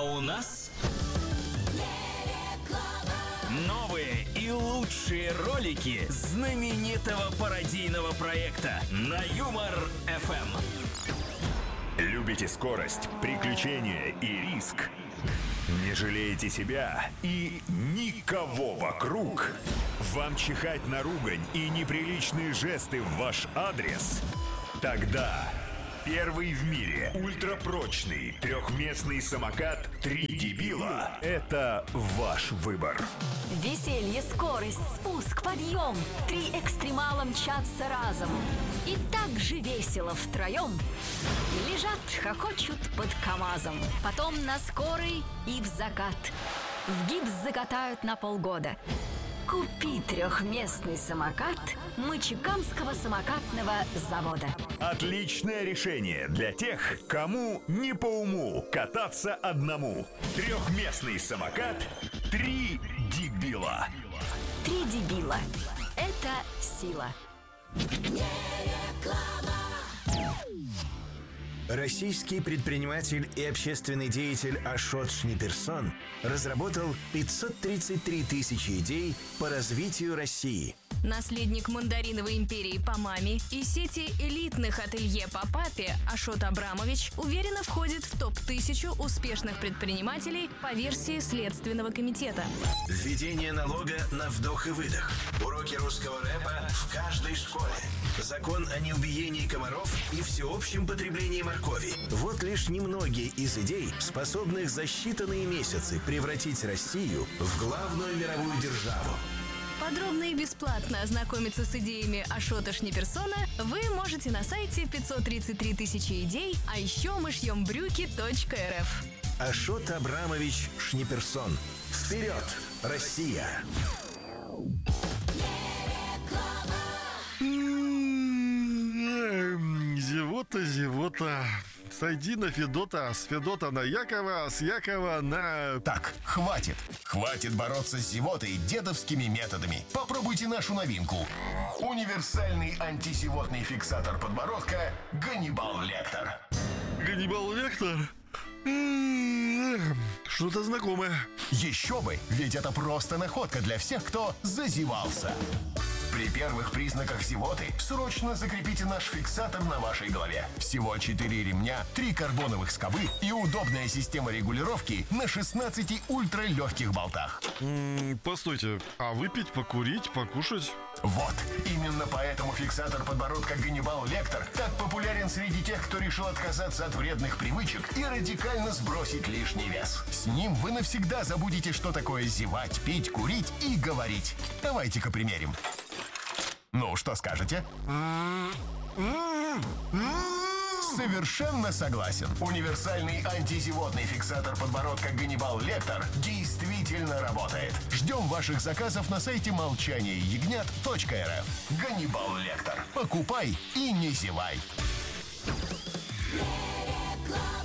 у нас новые и лучшие ролики знаменитого пародийного проекта на Юмор ФМ. Любите скорость, приключения и риск? Не жалеете себя и никого вокруг? Вам чихать на ругань и неприличные жесты в ваш адрес? Тогда первый в мире ультрапрочный трехместный самокат «Три дебила» — это ваш выбор. Веселье, скорость, спуск, подъем. 3 экстремала мчатся разом. И так же весело втроем. Лежат, хохочут под КамАЗом. Потом на скорой и в закат. В гипс закатают на полгода. Купи трехместный самокат Мычекамского самокатного завода. Отличное решение для тех, кому не по уму кататься одному. Трехместный самокат «Три дебила». 3 дебила. Это сила. Российский предприниматель и общественный деятель Ашот Шниперсон разработал 533 тысячи идей по развитию России. Наследник мандариновой империи по маме и сети элитных ателье по папе Ашот Абрамович уверенно входит в топ-1000 успешных предпринимателей по версии Следственного комитета. Введение налога на вдох и выдох. Уроки русского рэпа в каждой школе. Закон о неубиении комаров и всеобщем потреблении моркови. Вот лишь немногие из идей, способных за считанные месяцы превратить Россию в главную мировую державу. Подробно и бесплатно ознакомиться с идеями Ашота Шниперсона вы можете на сайте 533 тысячи идей, а еще мы шьем брюки.рф. Ашот Абрамович Шниперсон. Вперед, Россия! Зевота. Сойди на Федота, с Федота на Якова, а с Якова на... Так, хватит. Хватит бороться с зевотой дедовскими методами. Попробуйте нашу новинку. Универсальный антизевотный фиксатор подбородка Ганнибал Лектор. Ганнибал Лектор? Что-то знакомое. Еще бы, ведь это просто находка для всех, кто зазевался. При первых признаках зевоты срочно закрепите наш фиксатор на вашей голове. Всего 4 ремня, 3 карбоновых скобы и удобная система регулировки на 16 ультралегких болтах. Постойте, а выпить, покурить, покушать? Вот, именно поэтому фиксатор подбородка Ганнибал Лектор так популярен среди тех, кто решил отказаться от вредных привычек и радикально сбросить лишний вес. С ним вы навсегда забудете, что такое зевать, пить, курить и говорить. Давайте-ка примерим. Ну, что скажете? Совершенно согласен. Универсальный антизевотный фиксатор подбородка Ганнибал Лектор действительно работает. Ждем ваших заказов на сайте молчаниеягнят.рф. Ганнибал Лектор. Покупай и не зевай. Реклама.